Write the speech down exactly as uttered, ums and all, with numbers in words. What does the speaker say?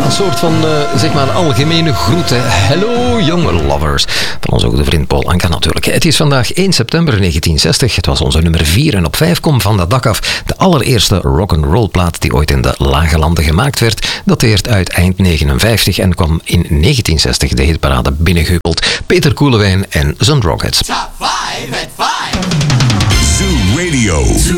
een soort van, uh, zeg maar, algemene groet. Hè. Hello, young lovers. Van onze goede vriend Paul Anka natuurlijk. Het is vandaag één september negentien zestig. Het was onze nummer vier en op vijf kom van dat dak af. De allereerste rock'n'roll plaat die ooit in de lage landen gemaakt werd, dateert uit eind negenenvijftig en kwam in negentien zestig de hitparade binnengehuppeld. Peter Koelewijn en zijn Rockets. Top five at five. Zoo Radio. Zoo